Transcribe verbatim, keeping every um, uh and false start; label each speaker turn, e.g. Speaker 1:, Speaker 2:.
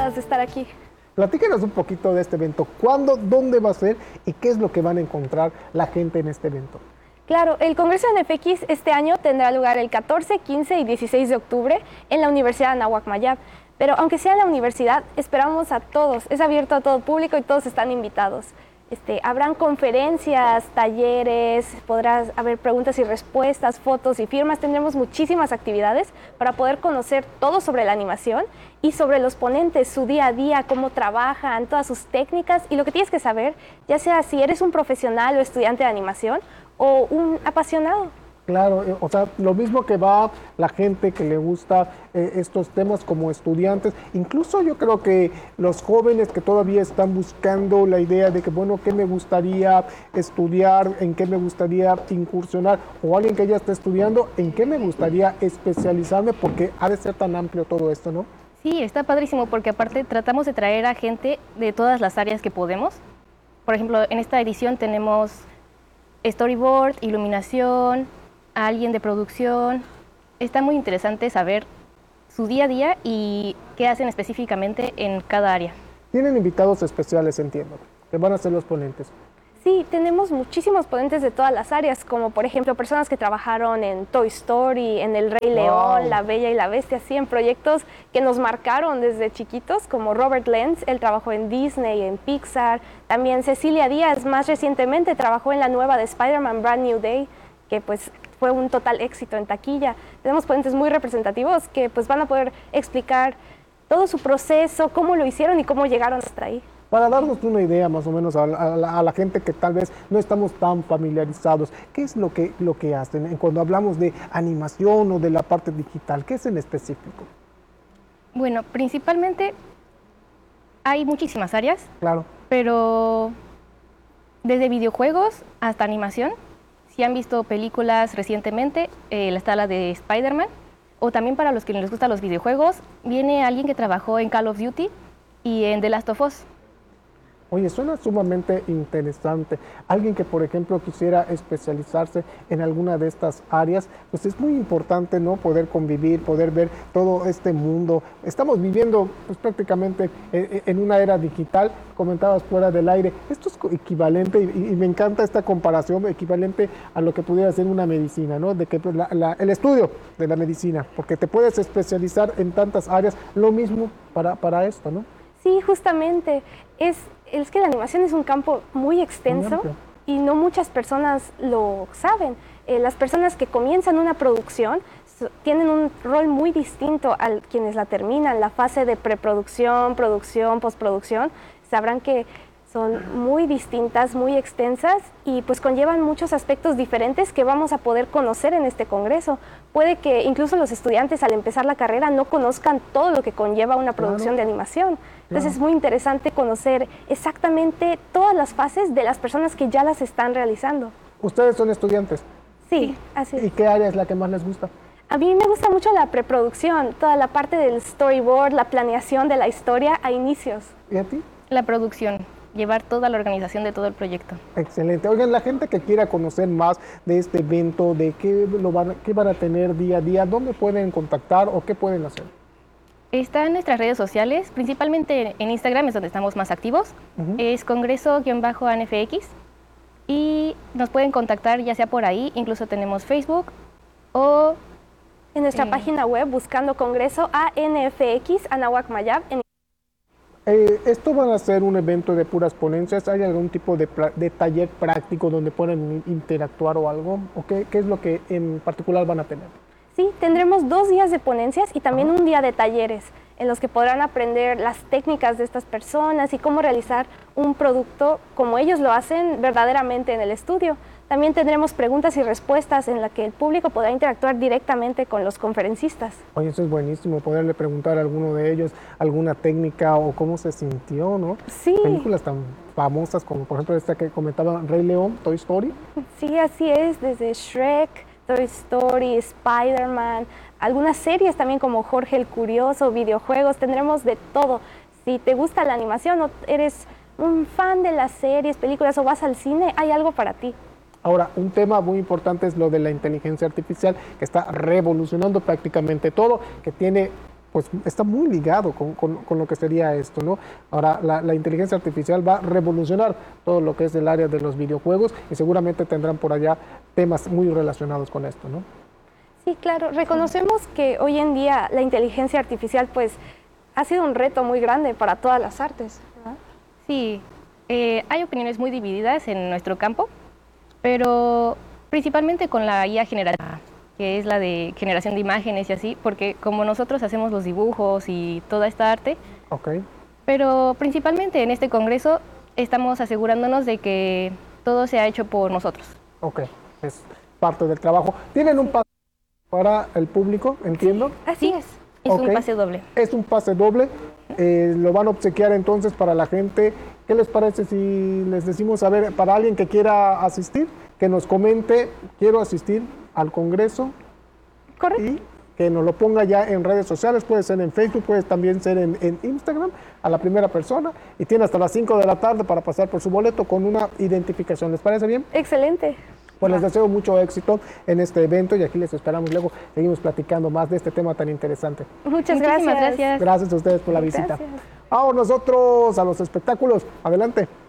Speaker 1: encantadas de estar aquí.
Speaker 2: Platíquenos un poquito de este evento. ¿Cuándo, dónde va a ser y qué es lo que van a encontrar la gente en este evento?
Speaker 1: Claro, el Congreso de N F X este año tendrá lugar el catorce, quince y dieciséis de octubre en la Universidad de Anáhuac Mayab. Pero aunque sea en la universidad, esperamos a todos. Es abierto a todo público y todos están invitados. Este, habrán conferencias, talleres, podrás haber preguntas y respuestas, fotos y firmas. Tendremos muchísimas actividades para poder conocer todo sobre la animación y sobre los ponentes, su día a día, cómo trabajan, todas sus técnicas y lo que tienes que saber, ya sea si eres un profesional o estudiante de animación o un apasionado.
Speaker 2: Claro, eh, o sea, lo mismo que va la gente que le gusta eh, estos temas como estudiantes, incluso yo creo que los jóvenes que todavía están buscando la idea de que, bueno, ¿qué me gustaría estudiar? ¿En qué me gustaría incursionar? O alguien que ya está estudiando, ¿en qué me gustaría especializarme? Porque ha de ser tan amplio todo esto, ¿no?
Speaker 3: Sí, está padrísimo porque aparte tratamos de traer a gente de todas las áreas que podemos. Por ejemplo, en esta edición tenemos storyboard, iluminación, a alguien de producción. Está muy interesante saber su día a día y qué hacen específicamente en cada área.
Speaker 2: Tienen invitados especiales, entiendo, que van a ser los ponentes.
Speaker 1: Sí, tenemos muchísimos ponentes de todas las áreas, como por ejemplo personas que trabajaron en Toy Story, en El Rey León,
Speaker 2: Wow.
Speaker 1: La Bella y la Bestia, sí, en proyectos que nos marcaron desde chiquitos, como Robert Lenz, él trabajó en Disney, en Pixar. También Cecilia Díaz, más recientemente, trabajó en la nueva de Spider-Man, Brand New Day, que pues fue un total éxito en taquilla. Tenemos ponentes muy representativos que pues van a poder explicar todo su proceso, cómo lo hicieron y cómo llegaron hasta ahí.
Speaker 2: Para darnos una idea más o menos a la, a la- a la gente que tal vez no estamos tan familiarizados, ¿qué es lo que, lo que hacen cuando hablamos de animación o de la parte digital? ¿Qué es en específico?
Speaker 3: Bueno, principalmente hay muchísimas áreas,
Speaker 2: Claro.
Speaker 3: pero desde videojuegos hasta animación. Si han visto películas recientemente, eh, está la de Spider-Man, o también para los que les gustan los videojuegos, viene alguien que trabajó en Call of Duty y en The Last of Us.
Speaker 2: Oye, suena sumamente interesante. Alguien que, por ejemplo, quisiera especializarse en alguna de estas áreas, pues es muy importante, ¿no? Poder convivir, poder ver todo este mundo. Estamos viviendo, pues, prácticamente eh, en una era digital. Comentabas fuera del aire. Esto es co- equivalente, y, y me encanta esta comparación, equivalente a lo que pudiera ser una medicina, ¿no? De que pues, la- la- el estudio de la medicina, porque te puedes especializar en tantas áreas. Lo mismo para, para esto, ¿no?
Speaker 1: Sí, justamente. Es, es que la animación es un campo muy extenso
Speaker 2: amplio.
Speaker 1: y no muchas personas lo saben. Eh, las personas que comienzan una producción so- tienen un rol muy distinto a quienes la terminan. La fase de preproducción, producción, postproducción, sabrán que son muy distintas, muy extensas y pues conllevan muchos aspectos diferentes que vamos a poder conocer en este congreso. Puede que incluso los estudiantes al empezar la carrera no conozcan todo lo que conlleva una producción
Speaker 2: Claro.
Speaker 1: de animación. Entonces
Speaker 2: Claro.
Speaker 1: es muy interesante conocer exactamente todas las fases de las personas que ya las están realizando.
Speaker 2: Ustedes son estudiantes.
Speaker 1: Sí, así
Speaker 2: ¿Y
Speaker 1: es.
Speaker 2: qué área es la que más les gusta?
Speaker 1: A mí me gusta mucho la preproducción, toda la parte del storyboard, la planeación de la historia a inicios.
Speaker 2: ¿Y a ti?
Speaker 3: La producción, llevar toda la organización de todo el proyecto.
Speaker 2: Excelente. Oigan, la gente que quiera conocer más de este evento, de qué, lo van, a- qué van a tener día a día, ¿dónde pueden contactar o qué pueden hacer?
Speaker 3: Está en nuestras redes sociales, principalmente en Instagram es donde estamos más activos.
Speaker 2: Ujú.
Speaker 3: Es congreso-N F X y nos pueden contactar ya sea por ahí, incluso tenemos Facebook o
Speaker 1: En nuestra
Speaker 3: Eh.
Speaker 1: página web buscando Congreso A N F X Anáhuac Mayab. En
Speaker 2: Eh, ¿Esto van a ser un evento de puras ponencias? ¿Hay algún tipo de, pra- de taller práctico donde pueden interactuar o algo? ¿O qué, qué es lo que en particular van a tener?
Speaker 1: Sí, tendremos dos días de ponencias y también un día de talleres en los que podrán aprender las técnicas de estas personas y cómo realizar un producto como ellos lo hacen verdaderamente en el estudio. También tendremos preguntas y respuestas en las que el público podrá interactuar directamente con los conferencistas.
Speaker 2: Oye, eso es buenísimo, poderle preguntar a alguno de ellos alguna técnica o cómo se sintió, ¿no?
Speaker 1: Sí,
Speaker 2: Películas tan famosas como, por ejemplo, esta que comentaba Rey León, Toy Story.
Speaker 1: sí, así es, desde Shrek, Toy Story, Spider-Man, algunas series también como Jorge el Curioso, videojuegos, tendremos de todo. Si te gusta la animación o eres un fan de las series, películas o vas al cine, hay algo para ti.
Speaker 2: Ahora, un tema muy importante es lo de la inteligencia artificial, que está revolucionando prácticamente todo, que tiene pues está muy ligado con, con, con lo que sería esto, ¿no? Ahora, la, la inteligencia artificial va a revolucionar todo lo que es el área de los videojuegos y seguramente tendrán por allá temas muy relacionados con esto, ¿no?
Speaker 1: Sí, claro. Reconocemos que hoy en día la inteligencia artificial pues ha sido un reto muy grande para todas las artes, ¿verdad?
Speaker 3: Sí, eh, hay opiniones muy divididas en nuestro campo, pero principalmente con la I A generativa, que es la de generación de imágenes y así, porque como nosotros hacemos los dibujos y toda esta arte,
Speaker 2: Okay.
Speaker 3: pero principalmente en este congreso estamos asegurándonos de que todo sea hecho por nosotros.
Speaker 2: Ok, es parte del trabajo. ¿Tienen un pase para el público, entiendo?
Speaker 1: Así
Speaker 3: Sí.
Speaker 1: es.
Speaker 3: Es
Speaker 2: Ok.
Speaker 3: un pase doble.
Speaker 2: Es un pase doble, eh, lo van a obsequiar entonces para la gente. ¿Qué les parece si les decimos, a ver, para alguien que quiera asistir, que nos comente, quiero asistir al Congreso
Speaker 1: Correcto.
Speaker 2: y que nos lo ponga ya en redes sociales, puede ser en Facebook, puede también ser en, en Instagram, a la primera persona, y tiene hasta las cinco de la tarde para pasar por su boleto con una identificación. ¿Les parece bien?
Speaker 1: Excelente.
Speaker 2: Pues les deseo mucho éxito en este evento y aquí les esperamos luego. Seguimos platicando más de este tema tan interesante.
Speaker 1: Muchas
Speaker 3: Muchísimas
Speaker 1: gracias.
Speaker 3: gracias.
Speaker 2: Gracias a ustedes por la visita.
Speaker 1: Gracias.
Speaker 2: Ahora nosotros a los espectáculos. Adelante.